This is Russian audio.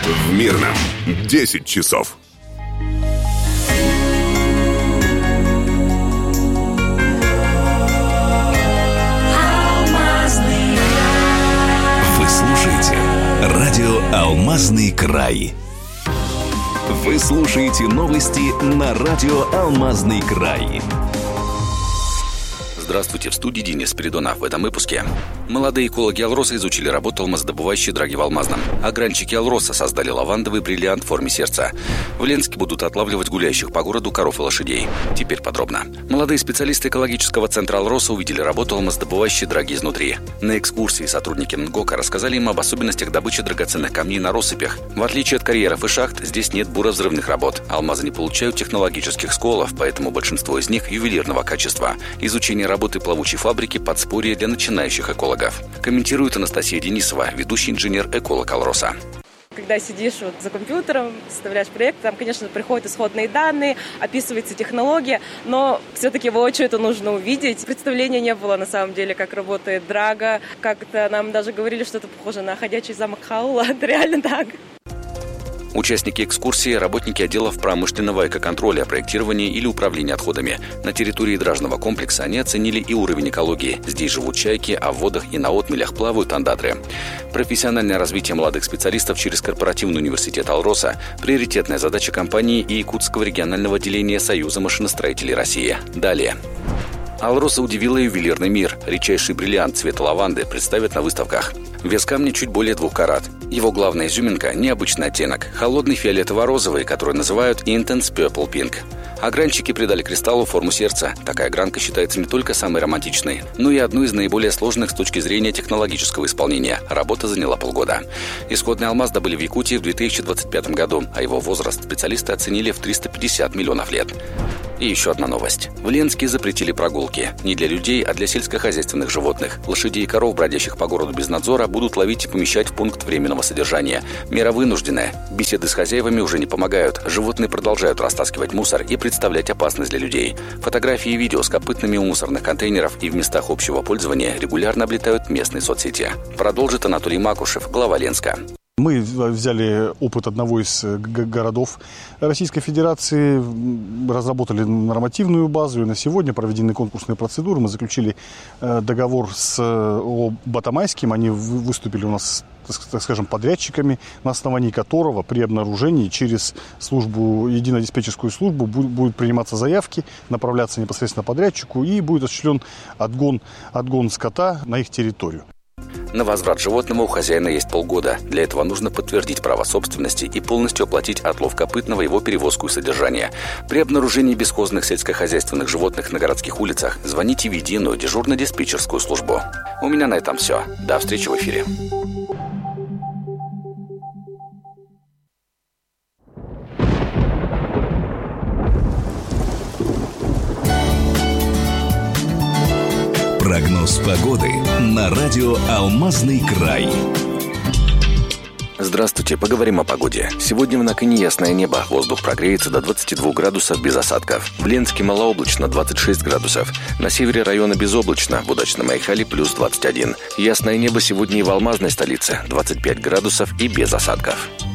В Мирном 10 часов. Вы слушаете радио «Алмазный край». Вы слушаете новости на радио «Алмазный край». Здравствуйте, в студии Денис Спиридонов. В этом выпуске. Молодые экологи «Алроса» изучили работу алмазодобывающей драги в Алмазном. Огранчики «Алроса» создали лавандовый бриллиант в форме сердца. В Ленске будут отлавливать гуляющих по городу коров и лошадей. Теперь подробно. Молодые специалисты экологического центра «Алроса» увидели работу алмазодобывающей драги изнутри. На экскурсии сотрудники МНГОКа рассказали им об особенностях добычи драгоценных камней на россыпях. В отличие от карьеров и шахт, здесь нет буровзрывных работ. Алмазы не получают технологических сколов, поэтому большинство из них ювелирного качества. Изучение работы плавучей фабрики – подспорье для начинающих экологов. Комментирует Анастасия Денисова, ведущий инженер-эколог «Алроса». Когда сидишь за компьютером, составляешь проект, там, конечно, приходят исходные данные, описывается технология, но все-таки воочию это нужно увидеть. Представления не было, на самом деле, как работает драга. Как-то нам даже говорили, что это похоже на ходячий замок Хаула. Это реально так. Участники экскурсии – работники отделов промышленного экоконтроля, проектирования или управления отходами. На территории дражного комплекса они оценили и уровень экологии. Здесь живут чайки, а в водах и на отмелях плавают андатры. Профессиональное развитие молодых специалистов через корпоративный университет «Алроса» – приоритетная задача компании и Якутского регионального отделения Союза машиностроителей России. Далее. «Алроса» удивила ювелирный мир. Редчайший бриллиант цвета лаванды представят на выставках. Вес камня чуть более 2 карат. Его главная изюминка – необычный оттенок – холодный фиолетово-розовый, который называют Intense Purple Pink. Огранчики придали кристаллу форму сердца. Такая гранка считается не только самой романтичной, но и одной из наиболее сложных с точки зрения технологического исполнения. Работа заняла полгода. Исходный алмаз добыли в Якутии в 2025 году, а его возраст специалисты оценили в 350 миллионов лет. И еще одна новость. В Ленске запретили прогулки. Не для людей, а для сельскохозяйственных животных. Лошадей и коров, бродящих по городу без надзора, будут ловить и помещать в пункт временного содержания. Мера вынужденная. Беседы с хозяевами уже не помогают. Животные продолжают растаскивать мусор и представлять опасность для людей. Фотографии и видео с копытными у мусорных контейнеров и в местах общего пользования регулярно облетают местные соцсети. Продолжит Анатолий Макушев, глава Ленска. Мы взяли опыт одного из городов Российской Федерации, разработали нормативную базу, и на сегодня проведены конкурсные процедуры. Мы заключили договор с ООО «Батамайским». Они выступили у нас, так скажем, подрядчиками, на основании которого при обнаружении через службу, единую диспетчерскую службу будут приниматься заявки, направляться непосредственно подрядчику, и будет осуществлен отгон скота на их территорию. На возврат животного у хозяина есть полгода. Для этого нужно подтвердить право собственности и полностью оплатить отлов копытного, его перевозку и содержание. При обнаружении бесхозных сельскохозяйственных животных на городских улицах звоните в единую дежурно-диспетчерскую службу. У меня на этом все. До встречи в эфире. Прогноз погоды на радио «Алмазный край». Здравствуйте, поговорим о погоде. Сегодня в Наконе ясное небо, воздух прогреется до 22 градусов без осадков. В Ленске малооблачно 26 градусов. На севере района безоблачно, в Удачном Айхале плюс 21. Ясное небо сегодня и в алмазной столице 25 градусов и без осадков.